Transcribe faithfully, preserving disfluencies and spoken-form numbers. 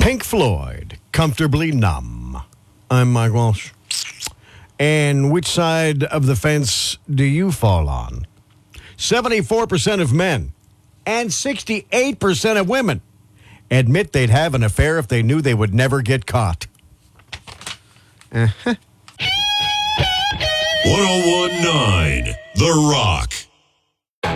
Pink Floyd, Comfortably Numb. I'm Mike Walsh. And which side of the fence do you fall on? seventy-four percent of men and sixty-eight percent of women admit they'd have an affair if they knew they would never get caught. Uh-huh. ten nineteen The Rock.